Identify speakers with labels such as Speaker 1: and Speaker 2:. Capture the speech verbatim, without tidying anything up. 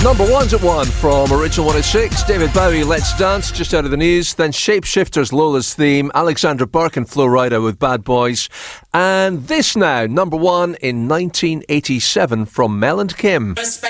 Speaker 1: Number one's at one from Original one oh six. David Bowie, Let's Dance, just out of the news. Then Shapeshifters, Lola's Theme. Alexandra Burke and Flo Rida with Bad Boys. And this now, number one in nineteen eighty-seven from Mel and Kim.
Speaker 2: Respect